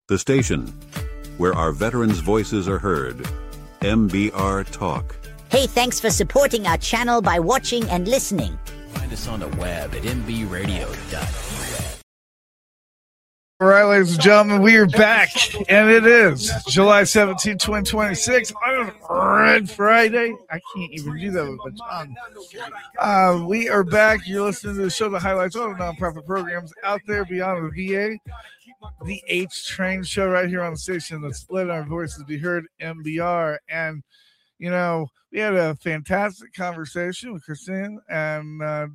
The station where our veterans' voices are heard. MBR Talk. Hey, thanks for supporting our channel by watching and listening. Find us on the web at mbradio.net. All right, ladies and gentlemen, we are back, and it is July 17, 2026 on Red Friday. I can't even do that with my tongue. We are back. You're listening to the show that highlights all the nonprofit programs out there beyond the VA. The H Train show right here on the station that's letting our voices be heard, MBR. And, you know, we had a fantastic conversation with Christine and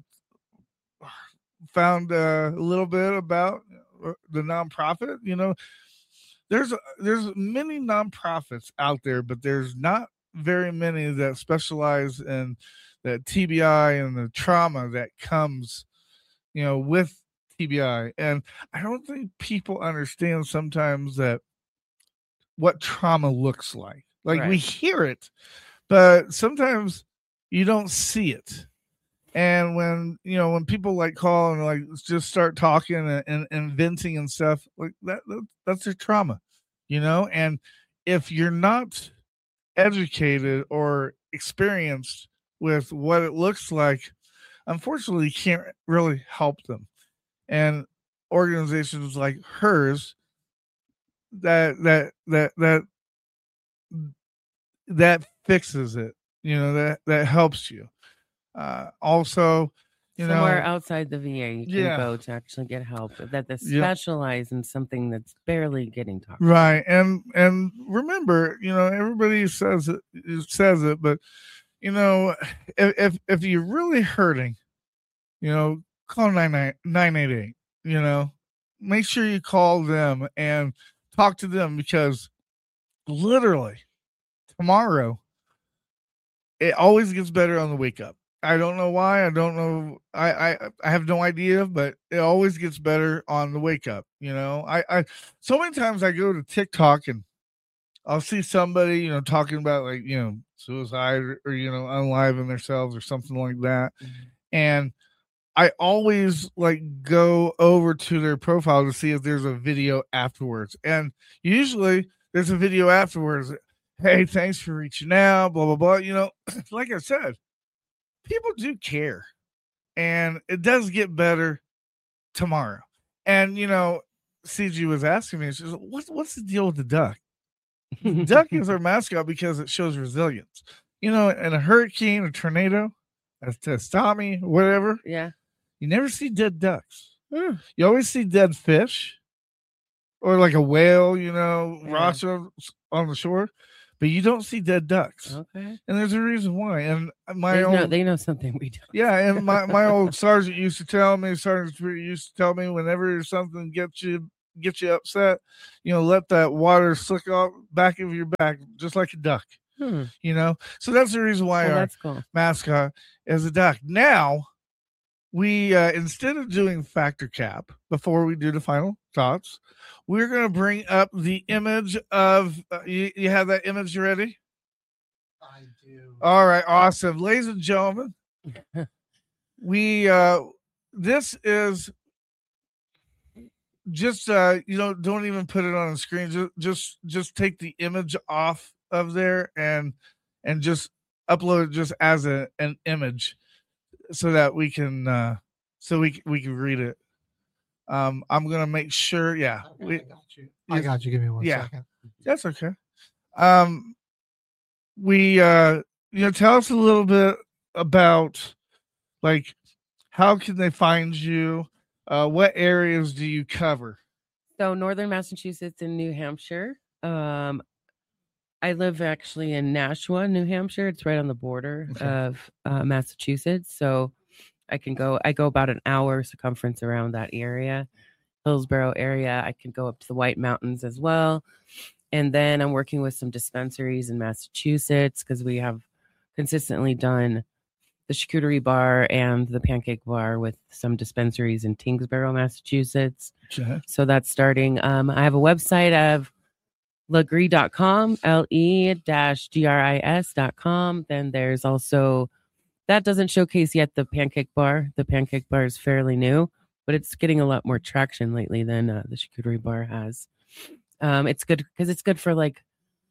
found a little bit about the nonprofit. You know, there's many nonprofits out there, but there's not very many that specialize in that TBI and the trauma that comes, you know, with TBI. And I don't think people understand sometimes that what trauma looks like. Like, right, we hear it, but sometimes you don't see it. And when, you know, when people like call and like just start talking and venting and stuff like that's their trauma, you know. And if you're not educated or experienced with what it looks like, unfortunately, you can't really help them. And organizations like hers that fixes it, you know, that helps you. Also, you somewhere know, outside the VA you can go to actually get help that they specialize in something that's barely getting talked about. Right. And remember, you know, everybody says it, but you know, if you're really hurting, you know, call 988, you know, make sure you call them and talk to them, because literally tomorrow it always gets better on the wake up. I don't know why. I don't know. I have no idea, but it always gets better on the wake up. You know, I so many times I go to TikTok and I'll see somebody, you know, talking about like, you know, suicide or you know, unaliving themselves or something like that. Mm-hmm. And I always like go over to their profile to see if there's a video afterwards. And usually there's a video afterwards. Hey, thanks for reaching out, blah, blah, blah. You know, like I said, people do care, and it does get better tomorrow. And, you know, CG was asking me, she said, what's the deal with the duck? The duck is our mascot because it shows resilience. You know, in a hurricane, a tornado, a tsunami, whatever. Yeah. You never see dead ducks. You always see dead fish or like a whale, you know, rocks on the shore. But you don't see dead ducks. Okay. And there's a reason why. And they know something we don't. Yeah, and my old sergeant used to tell me, whenever something gets you upset, you know, let that water slick off back of your back, just like a duck. You know? So that's the reason why our mascot is a duck. Now, we instead of doing factor cap before we do the final thoughts, we're going to bring up the image of you have that image ready? I do. All right, awesome. Ladies and gentlemen, we this is just you know, don't even put it on the screen. Just take the image off of there and just upload it just as an image, so that we can we can read it. I'm gonna make sure. Yeah, okay, I got you. Give me one second. That's okay. We you know, tell us a little bit about like how can they find you? What areas do you cover? So northern Massachusetts and New Hampshire. I live actually in Nashua, New Hampshire. It's right on the border of Massachusetts. So I go about an hour circumference around that area, Hillsborough area. I can go up to the White Mountains as well. And then I'm working with some dispensaries in Massachusetts because we have consistently done the charcuterie bar and the pancake bar with some dispensaries in Tingsboro, Massachusetts. Sure. So that's starting. I have a website of legris.com, le-gris.com. Then there's also, that doesn't showcase yet the pancake bar. The pancake bar is fairly new, but it's getting a lot more traction lately than the charcuterie bar has. It's good because it's good for like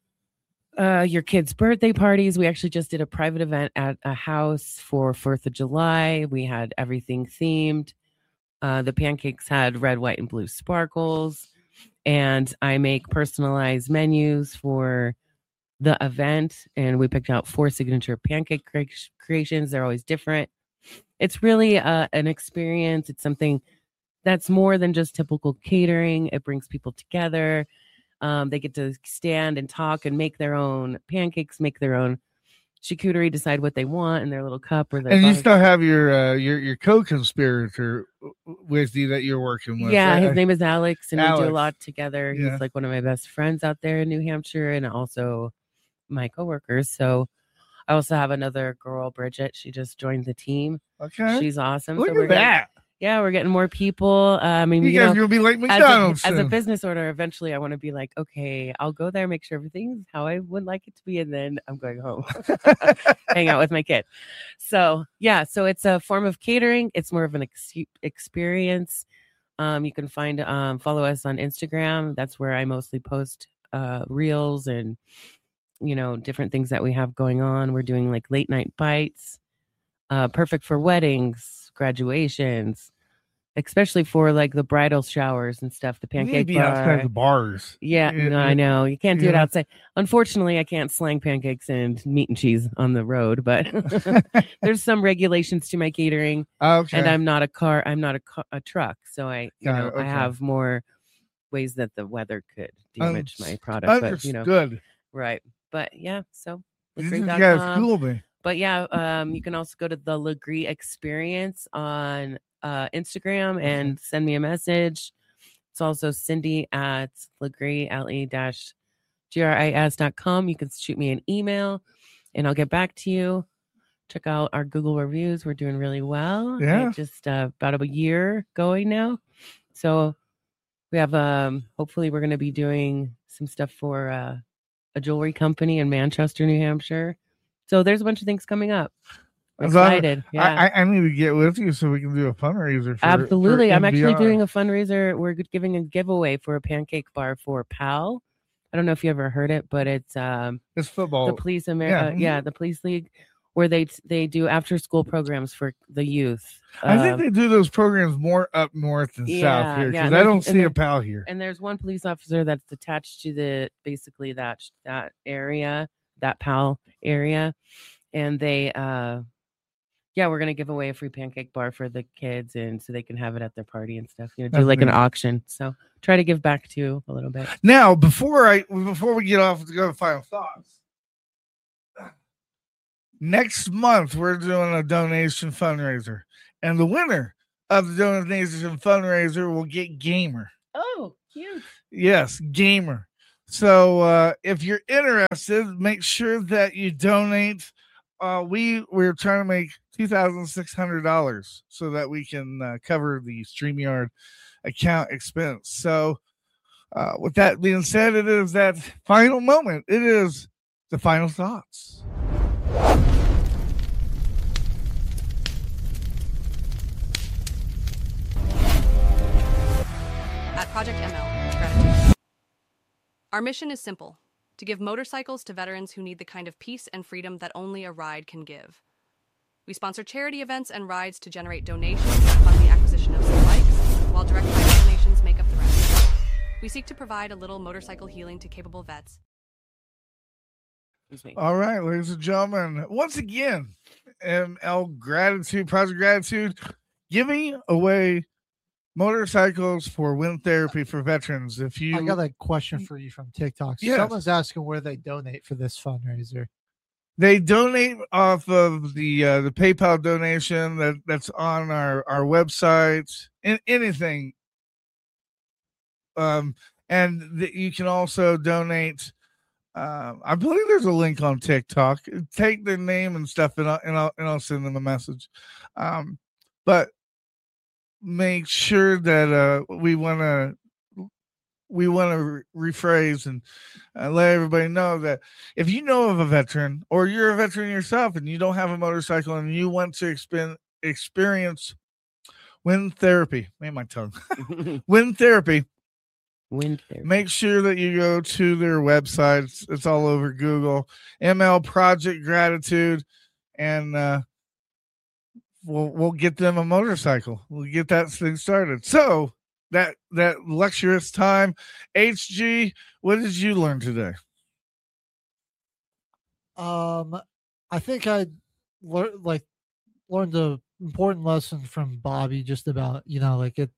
your kids' birthday parties. We actually just did a private event at a house for 4th of July. We had everything themed. The pancakes had red, white, and blue sparkles. And I make personalized menus for the event. And we picked out 4 signature pancake creations. They're always different. It's really an experience. It's something that's more than just typical catering. It brings people together. They get to stand and talk and make their own pancakes, make their own charcuterie, decide what they want in their little cup. And you still have your co-conspirator with you that you're working with. Yeah, right? his name is Alex, and Alex. we do a lot together. Yeah. He's like one of my best friends out there in New Hampshire, and also my coworkers. So I also have another girl, Bridget. She just joined the team. Okay, she's awesome. Look so at that. We're getting more people. I mean, you guys will be like McDonald's as a business owner. Eventually, I want to be like, okay, I'll go there, make sure everything's how I would like it to be, and then I'm going home, hang out with my kid. So yeah, so it's a form of catering. It's more of an experience. You can follow us on Instagram. That's where I mostly post reels and different things that we have going on. We're doing like late night bites, perfect for weddings, graduations, especially for like the bridal showers and stuff. The pancake bar. Outside the bars. Yeah, no, I know you can't do it outside. Unfortunately, I can't slang pancakes and meat and cheese on the road, but there's some regulations to my catering. Okay. And I'm not a truck, so I have more ways that the weather could damage my product. Good. Right. But yeah, so You guys school me. But yeah, you can also go to the Legree Experience on Instagram and send me a message. It's also Cindy at Legree, LE-GRIS.com. You can shoot me an email and I'll get back to you. Check out our Google reviews. We're doing really well. Yeah. Just about a year going now. So we have, hopefully we're going to be doing some stuff for a jewelry company in Manchester, New Hampshire. So there's a bunch of things coming up. I'm excited. Yeah. I need to get with you so we can do a fundraiser. Absolutely. For I'm actually MBR. doing a fundraiser. We're giving a giveaway for a pancake bar for PAL. I don't know if you ever heard it, but it's football. The Police the Police League, where they do after school programs for the youth. I think they do those programs more up north than south here because I don't see a PAL here. And there's one police officer that's attached to that area, that PAL area, and they we're gonna give away a free pancake bar for the kids, and so they can have it at their party and stuff. Do like an auction. So try to give back to you a little bit. Now, before we get off to go to final thoughts. Next month, we're doing a donation fundraiser, and the winner of the donation fundraiser will get Gamer. Oh, cute. Yes, Gamer. So if you're interested, make sure that you donate. We're trying to make $2,600 so that we can cover the StreamYard account expense. So with that being said, it is that final moment. It is the final thoughts. At Project ML, gratitude. Our mission is simple: to give motorcycles to veterans who need the kind of peace and freedom that only a ride can give. We sponsor charity events and rides to generate donations and fund the acquisition of some bikes, while direct bike donations make up the rest. We seek to provide a little motorcycle healing to capable vets. All right, ladies and gentlemen, once again, ML Gratitude, Project Gratitude, giving away motorcycles for wind therapy for veterans. I got a question for you from TikTok. Yes. Someone's asking where they donate for this fundraiser. They donate off of the PayPal donation that's on our website. Anything. And you can also donate. I believe there's a link on TikTok. Take their name and stuff, and I'll send them a message. But make sure that we want to rephrase and let everybody know that if you know of a veteran or you're a veteran yourself and you don't have a motorcycle and you want to experience wind therapy, wind therapy, Wind therapy. make sure that you go to their websites. It's all over Google. ML Project Gratitude, and we'll get them a motorcycle. We'll get that thing started. So that luxurious time. HG, what did you learn today? I think I learned the important lesson from Bobby, just about, like it,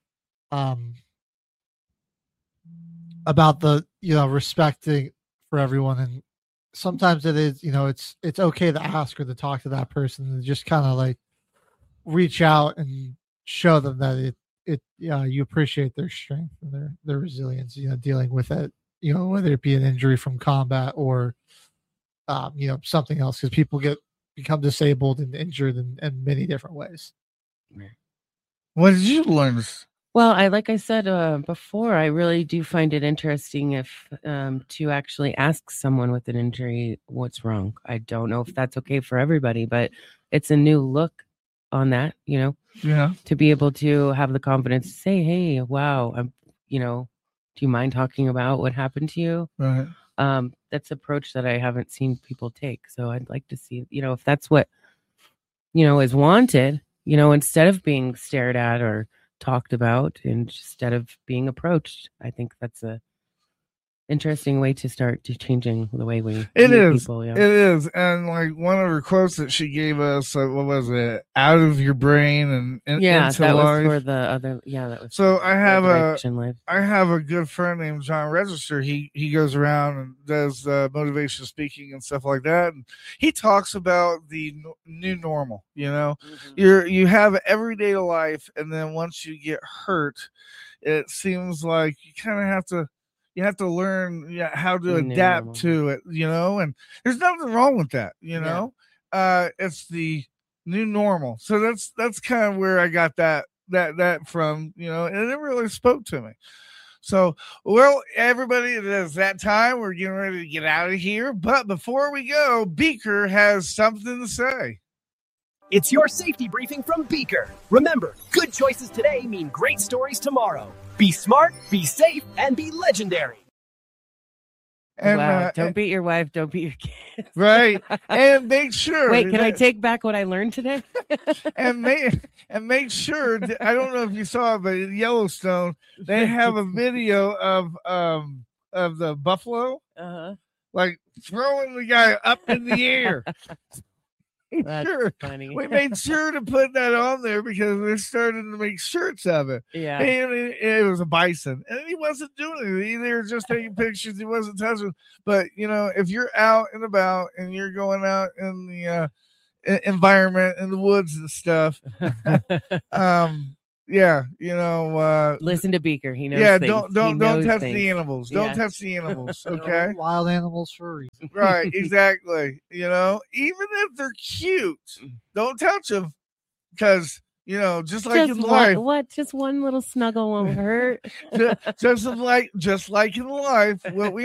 about the, respecting for everyone. And sometimes it is, it's okay to ask or to talk to that person and just kind of like reach out and show them that you appreciate their strength and their resilience, dealing with it, whether it be an injury from combat or, something else, because people become disabled and injured in many different ways. What did you learn? Well, like I said before, I really do find it interesting if to actually ask someone with an injury what's wrong. I don't know if that's okay for everybody, but it's a new look on that, Yeah. to be able to have the confidence to say, hey, wow, do you mind talking about what happened to you? Right. That's an approach that I haven't seen people take. So I'd like to see, if that's what, is wanted, instead of being stared at or talked about, and instead of being approached. I think that's a interesting way to start to changing the way we meet people. Yeah. It is. And like one of her quotes that she gave us, what was it? Out of your brain and into that life. was for the other. Yeah, that was. So I have life. I have a good friend named John Register. He goes around and does motivational speaking and stuff like that. And he talks about the new normal. You have everyday life, and then once you get hurt, it seems like you kind of have to. You have to learn how to adapt to it, and there's nothing wrong with that, it's the new normal. So that's kind of where I got that from, and it really spoke to me. So, well, everybody, it is that time. We're getting ready to get out of here. But before we go, Beaker has something to say. It's your safety briefing from Beaker. Remember, good choices today mean great stories tomorrow. Be smart, be safe, and be legendary. And, wow, don't beat your wife, don't beat your kids. Right. And make sure. Wait, can I take back what I learned today? and make sure, I don't know if you saw it, but in Yellowstone, they have a video of the buffalo, like throwing the guy up in the air. That's funny. We made sure to put that on there because we're starting to make shirts of it. Yeah. And it was a bison. And he wasn't doing it. They were just taking pictures. He wasn't touching. But, if you're out and about and you're going out in the environment, in the woods and stuff, listen to Beaker. He knows. Yeah, things. don't touch the animals. Don't touch the animals. Okay, wild animals for a reason. Right, exactly. Even if they're cute, don't touch them because just like in life. What? Just one little snuggle won't hurt. just like in life, what we